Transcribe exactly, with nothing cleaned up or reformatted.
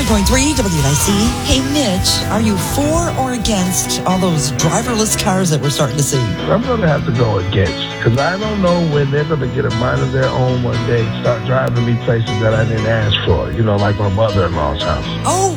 point three W N I C. Hey, Mitch, are you for or against all those driverless cars that we're starting to see? I'm going to have to go against, because I don't know when they're going to get a mind of their own one day, start driving me places that I didn't ask for, you know, like my mother-in-law's house. Oh,